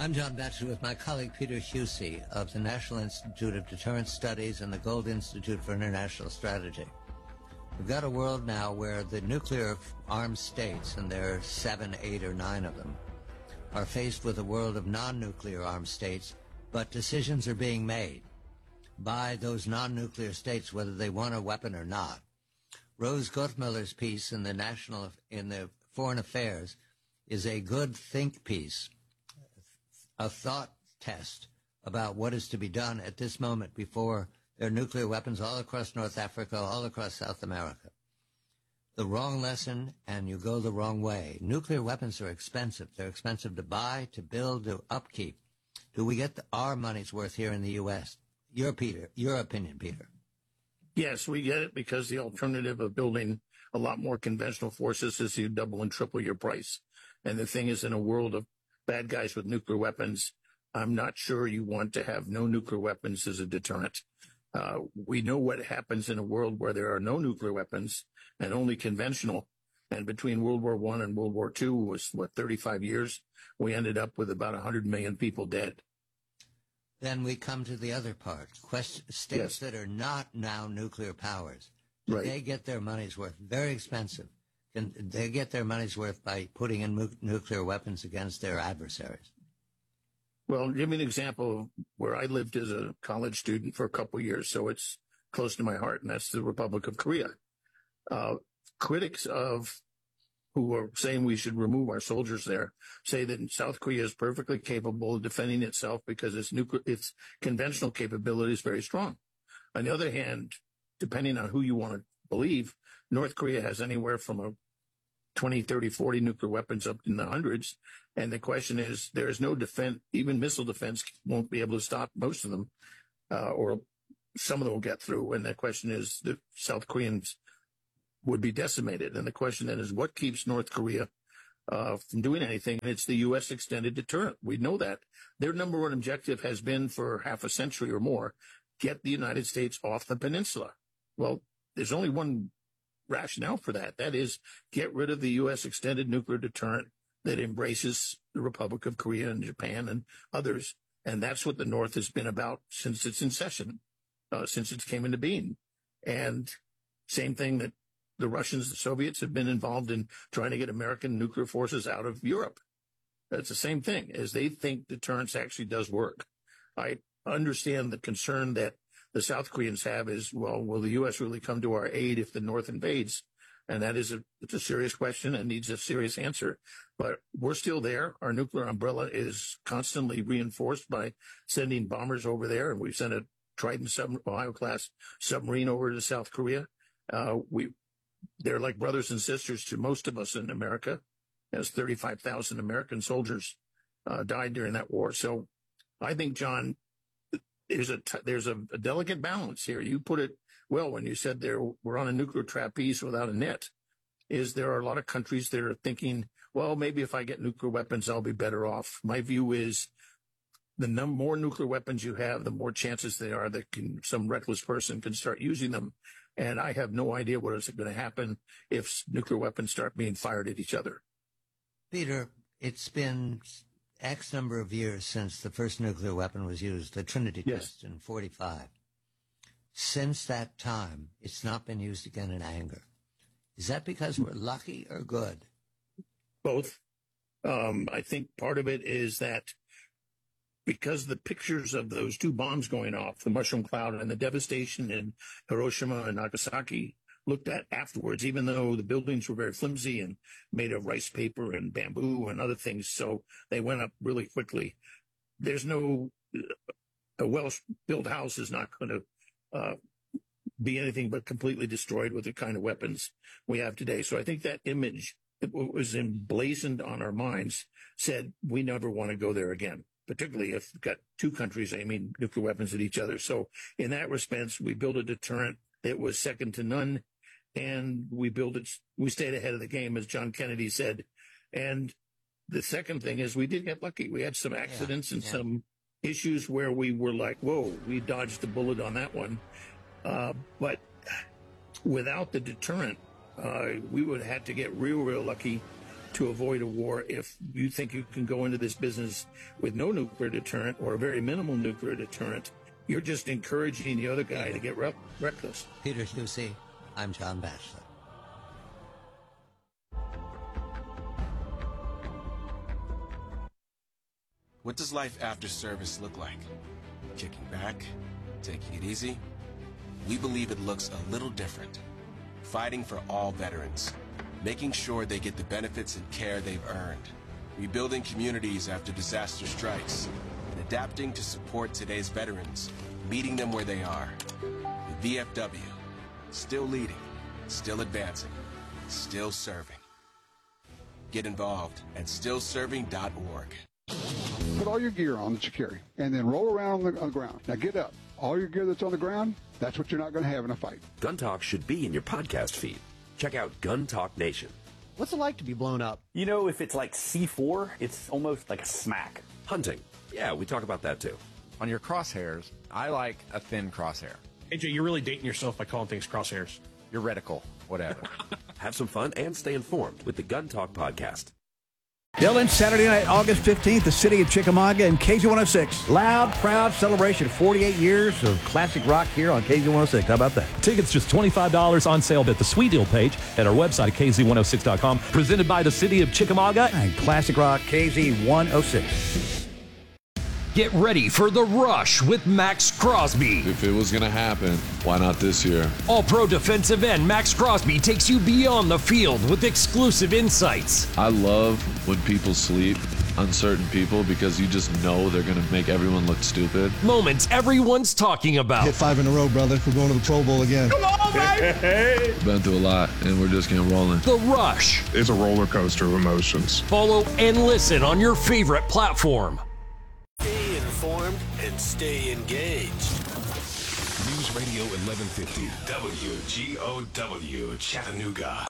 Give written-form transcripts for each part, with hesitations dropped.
I'm John Batchelor with my colleague Peter Husey of the National Institute of Deterrence Studies and the Gold Institute for International Strategy. We've got a world now where the nuclear armed states, and there are 7, 8, or 9 of them, are faced with a world of non-nuclear armed states, but decisions are being made by those non-nuclear states whether they want a weapon or not. Rose Gottemiller's piece in the Foreign Affairs is a good think piece, a thought test about what is to be done at this moment before there are nuclear weapons all across North Africa, all across South America. The wrong lesson, and you go the wrong way. Nuclear weapons are expensive. They're expensive to buy, to build, to upkeep. Do we get our money's worth here in the U.S.? Your opinion, Peter. Yes, we get it because the alternative of building a lot more conventional forces is you double and triple your price. And the thing is, in a world of bad guys with nuclear weapons, I'm not sure you want to have no nuclear weapons as a deterrent. We know what happens in a world where there are no nuclear weapons and only conventional. And between World War I and World War II was, 35 years? We ended up with about 100 million people dead. Then we come to the other part. States Yes. that are not now nuclear powers. Right. They get their money's worth. Very expensive. They get their money's worth by putting in nuclear weapons against their adversaries. Well, give me an example of where I lived as a college student for a couple of years, so it's close to my heart, and that's the Republic of Korea. Critics of who are saying we should remove our soldiers there say that South Korea is perfectly capable of defending itself because its conventional capability is very strong. On the other hand, depending on who you want to believe, North Korea has anywhere from 20, 30, 40 nuclear weapons up in the hundreds. And the question is, there is no defense, even missile defense won't be able to stop most of them, or some of them will get through. And the question is, the South Koreans would be decimated. And the question then is, what keeps North Korea from doing anything? And it's the U.S. extended deterrent. We know that. Their number one objective has been for half a century or more, get the United States off the peninsula. Well, there's only one rationale for that. That is, get rid of the U.S. extended nuclear deterrent that embraces the Republic of Korea and Japan and others. And that's what the North has been about since its inception, since it came into being. And same thing that the Russians, the Soviets have been involved in trying to get American nuclear forces out of Europe. That's the same thing, as they think deterrence actually does work. I understand the concern that the South Koreans have is, well, will the U.S. really come to our aid if the North invades? And that is it's a serious question and needs a serious answer. But we're still there. Our nuclear umbrella is constantly reinforced by sending bombers over there. And we've sent a Trident Ohio-class submarine over to South Korea. They're like brothers and sisters to most of us in America, as 35,000 American soldiers died during that war. So I think, John, there's a delicate balance here. You put it well when you said we're on a nuclear trapeze without a net. There are a lot of countries that are thinking, well, maybe if I get nuclear weapons, I'll be better off. My view is the more nuclear weapons you have, the more chances there are that some reckless person can start using them. And I have no idea what is going to happen if nuclear weapons start being fired at each other. Peter, it's been X number of years since the first nuclear weapon was used, the Trinity test in 1945. Since that time, it's not been used again in anger. Is that because we're lucky or good? Both. I think part of it is that because the pictures of those two bombs going off, the mushroom cloud and the devastation in Hiroshima and Nagasaki, looked at afterwards, even though the buildings were very flimsy and made of rice paper and bamboo and other things, so they went up really quickly. A well-built house is not going to be anything but completely destroyed with the kind of weapons we have today. So I think that image that was emblazoned on our minds said we never want to go there again, particularly if you've got two countries aiming nuclear weapons at each other. So in that respect, we built a deterrent that was second to none, and we stayed ahead of the game, as John Kennedy said. And the second thing is we did get lucky. We had some accidents and some issues where we were like, whoa, we dodged the bullet on that one. But without the deterrent, we would have had to get real lucky to avoid a war. If you think you can go into this business with no nuclear deterrent or a very minimal nuclear deterrent, you're just encouraging the other guy to get reckless. Peter Husey, I'm John Batchelor. What does life after service look like? Kicking back? Taking it easy? We believe it looks a little different. Fighting for all veterans. Making sure they get the benefits and care they've earned. Rebuilding communities after disaster strikes. And adapting to support today's veterans. Meeting them where they are. The VFW. Still leading. Still advancing. Still serving. Get involved at stillserving.org. Put all your gear on that you carry, and then roll around on the ground. Now get up. All your gear that's on the ground, that's what you're not going to have in a fight. Gun Talk should be in your podcast feed. Check out Gun Talk Nation. What's it like to be blown up? You know, if it's like C4, it's almost like a smack. Hunting. Yeah, we talk about that too. On your crosshairs, I like a thin crosshair. AJ, you're really dating yourself by calling things crosshairs. Your reticle, whatever. Have some fun and stay informed with the Gun Talk podcast. Dylan, Saturday night, August 15th, the city of Chickamauga and KZ106. Loud, proud celebration. 48 years of classic rock here on KZ106. How about that? Tickets just $25 on sale at the Sweet Deal page at our website at kz106.com. Presented by the city of Chickamauga and classic rock KZ106. Get ready for The Rush with Max Crosby. If it was going to happen, why not this year? All-pro defensive end Max Crosby takes you beyond the field with exclusive insights. I love when people sleep on certain people because you just know they're going to make everyone look stupid. Moments everyone's talking about. Hit 5 in a row, brother. We're going to the Pro Bowl again. Come on, baby! Been through a lot, and we're just getting rolling. The Rush. It's a roller coaster of emotions. Follow and listen on your favorite platform. Stay informed and stay engaged. News Radio 1150 WGOW Chattanooga.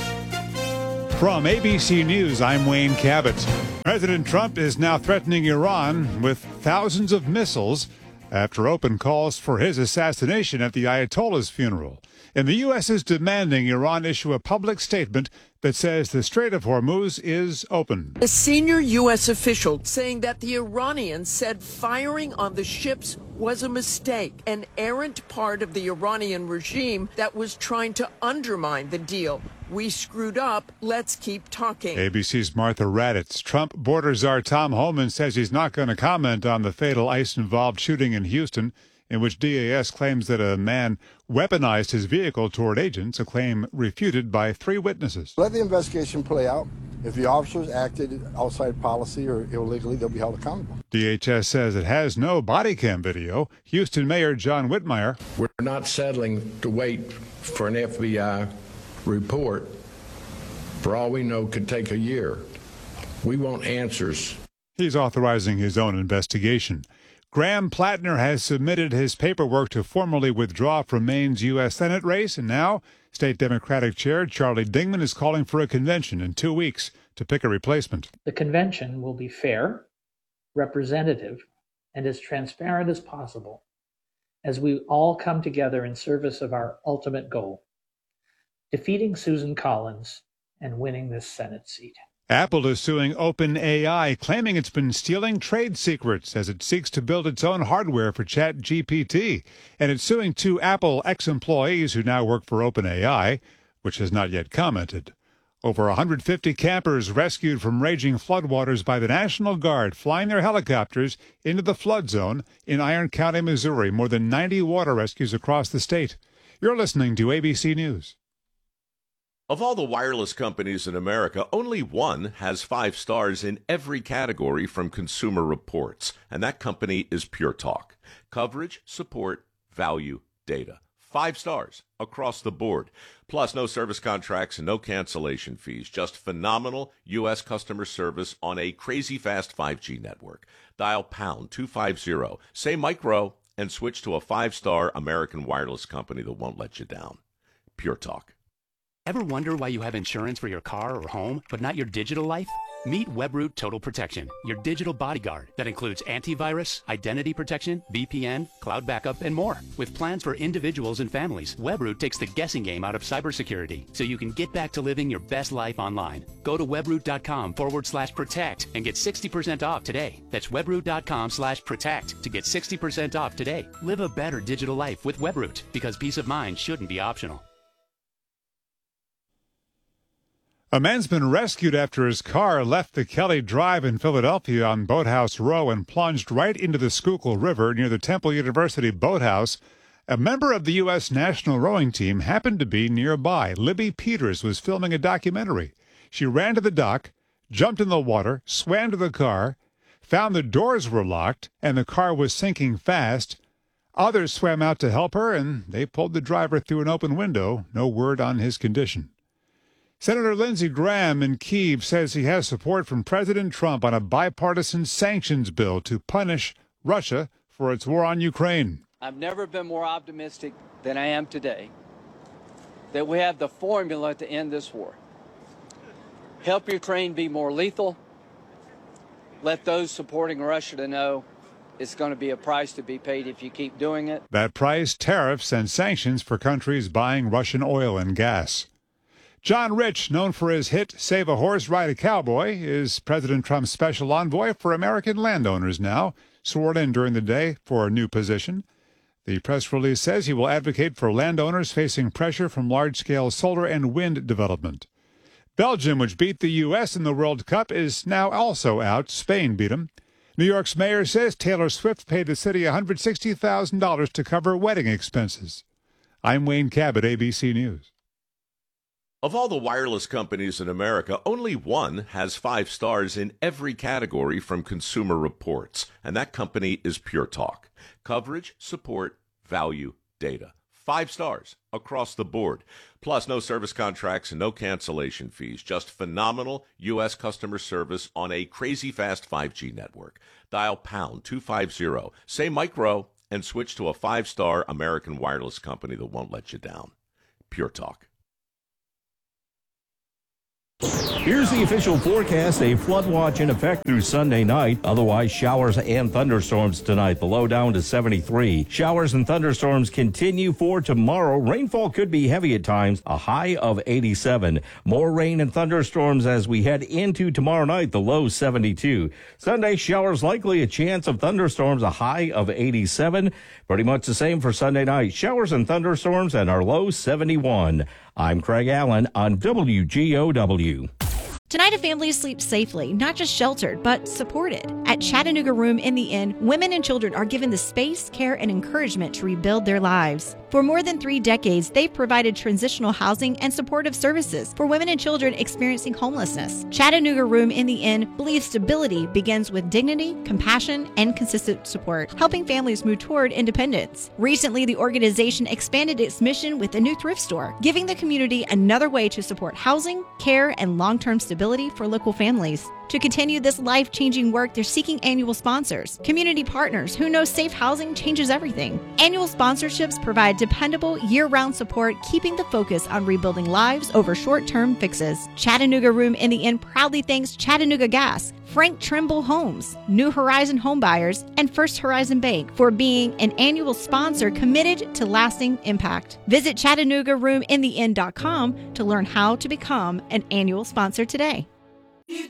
From ABC News, I'm Wayne Cabot. President Trump is now threatening Iran with thousands of missiles after open calls for his assassination at the Ayatollah's funeral. And the U.S. is demanding Iran issue a public statement that says the Strait of Hormuz is open. A senior U.S. official saying that the Iranians said firing on the ships was a mistake, an errant part of the Iranian regime that was trying to undermine the deal. We screwed up. Let's keep talking. ABC's Martha Raddatz. Trump border czar Tom Homan says he's not going to comment on the fatal ICE-involved shooting in Houston, in which DAS claims that a man weaponized his vehicle toward agents, a claim refuted by 3 witnesses. Let the investigation play out. If the officers acted outside policy or illegally, they'll be held accountable. DHS says it has no body cam video. Houston Mayor John Whitmire. We're not settling to wait for an FBI report. For all we know, could take a year. We want answers. He's authorizing his own investigation. Graham Plattner has submitted his paperwork to formally withdraw from Maine's U.S. Senate race, and now State Democratic Chair Charlie Dingman is calling for a convention in 2 weeks to pick a replacement. The convention will be fair, representative, and as transparent as possible as we all come together in service of our ultimate goal, defeating Susan Collins and winning this Senate seat. Apple is suing OpenAI, claiming it's been stealing trade secrets as it seeks to build its own hardware for ChatGPT. And it's suing 2 Apple ex-employees who now work for OpenAI, which has not yet commented. Over 150 campers rescued from raging floodwaters by the National Guard flying their helicopters into the flood zone in Iron County, Missouri. More than 90 water rescues across the state. You're listening to ABC News. Of all the wireless companies in America, only one has 5 stars in every category from Consumer Reports, and that company is Pure Talk. Coverage, support, value, data. 5 stars across the board. Plus, no service contracts and no cancellation fees. Just phenomenal U.S. customer service on a crazy fast 5G network. Dial pound 250, say micro, and switch to a 5-star American wireless company that won't let you down. Pure Talk. Ever wonder why you have insurance for your car or home, but not your digital life? Meet Webroot Total Protection, your digital bodyguard that includes antivirus, identity protection, VPN, cloud backup, and more. With plans for individuals and families, Webroot takes the guessing game out of cybersecurity so you can get back to living your best life online. Go to webroot.com/protect and get 60% off today. That's webroot.com/protect to get 60% off today. Live a better digital life with Webroot, because peace of mind shouldn't be optional. A man's been rescued after his car left the Kelly Drive in Philadelphia on Boathouse Row and plunged right into the Schuylkill River near the Temple University Boathouse. A member of the U.S. national rowing team happened to be nearby. Libby Peters was filming a documentary. She ran to the dock, jumped in the water, swam to the car, found the doors were locked, and the car was sinking fast. Others swam out to help her, and they pulled the driver through an open window. No word on his condition. Senator Lindsey Graham in Kyiv says he has support from President Trump on a bipartisan sanctions bill to punish Russia for its war on Ukraine. I've never been more optimistic than I am today that we have the formula to end this war. Help Ukraine be more lethal. Let those supporting Russia to know it's going to be a price to be paid if you keep doing it. That price, tariffs and sanctions for countries buying Russian oil and gas. John Rich, known for his hit Save a Horse, Ride a Cowboy, is President Trump's special envoy for American landowners now, sworn in during the day for a new position. The press release says he will advocate for landowners facing pressure from large-scale solar and wind development. Belgium, which beat the U.S. in the World Cup, is now also out. Spain beat them. New York's mayor says Taylor Swift paid the city $160,000 to cover wedding expenses. I'm Wayne Cabot, ABC News. Of all the wireless companies in America, only one has 5 stars in every category from Consumer Reports, and that company is Pure Talk. Coverage, support, value, data. 5 stars across the board. Plus, no service contracts and no cancellation fees. Just phenomenal U.S. customer service on a crazy fast 5G network. Dial pound 250, say micro, and switch to a 5-star American wireless company that won't let you down. Pure Talk. Here's the official forecast. A flood watch in effect through Sunday night. Otherwise, showers and thunderstorms tonight. The low down to 73. Showers and thunderstorms continue for tomorrow. Rainfall could be heavy at times. A high of 87. More rain and thunderstorms as we head into tomorrow night. The low 72. Sunday, showers likely. A chance of thunderstorms. A high of 87. Pretty much the same for Sunday night. Showers and thunderstorms and our low 71. I'm Craig Allen on WGOW. Tonight, a family sleeps safely, not just sheltered, but supported. At Chattanooga Room in the Inn, women and children are given the space, care, and encouragement to rebuild their lives. For more than 3 decades, they've provided transitional housing and supportive services for women and children experiencing homelessness. Chattanooga Room in the Inn believes stability begins with dignity, compassion, and consistent support, helping families move toward independence. Recently, the organization expanded its mission with a new thrift store, giving the community another way to support housing, care, and long-term stability for local families. To continue this life-changing work, they're seeking annual sponsors, community partners who know safe housing changes everything. Annual sponsorships provide dependable, year-round support, keeping the focus on rebuilding lives over short-term fixes. Chattanooga Room in the Inn proudly thanks Chattanooga Gas, Frank Trimble Homes, New Horizon Homebuyers, and First Horizon Bank for being an annual sponsor committed to lasting impact. Visit ChattanoogaRoomIntheInn.com to learn how to become an annual sponsor today.